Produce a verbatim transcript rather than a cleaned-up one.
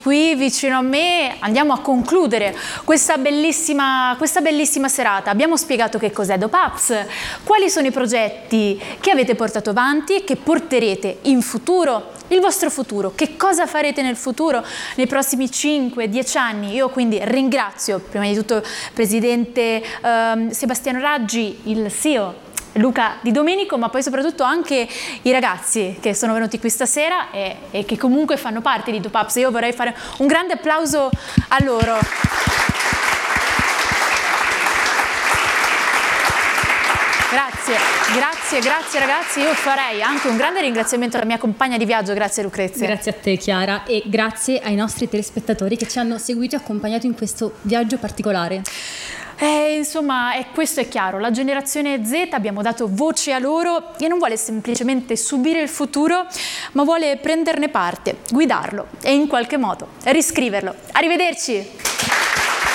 Qui vicino a me andiamo a concludere questa bellissima, questa bellissima serata. Abbiamo spiegato che cos'è DOPAPS, quali sono i progetti che avete portato avanti e che porterete in futuro, il vostro futuro, che cosa farete nel futuro, nei prossimi cinque dieci anni. Io quindi ringrazio prima di tutto il Presidente ehm, Sebastiano Raggi, il C E O Luca Di Domenico, ma poi soprattutto anche i ragazzi che sono venuti qui stasera e, e che comunque fanno parte di DOPAPS. Io vorrei fare un grande applauso a loro. Grazie, grazie, grazie ragazzi. Io farei anche un grande ringraziamento alla mia compagna di viaggio, grazie Lucrezia. Grazie a te Chiara e grazie ai nostri telespettatori che ci hanno seguito e accompagnato in questo viaggio particolare. Eh, insomma, è, questo è chiaro, la generazione Z, abbiamo dato voce a loro e non vuole semplicemente subire il futuro, ma vuole prenderne parte, guidarlo e in qualche modo riscriverlo. Arrivederci!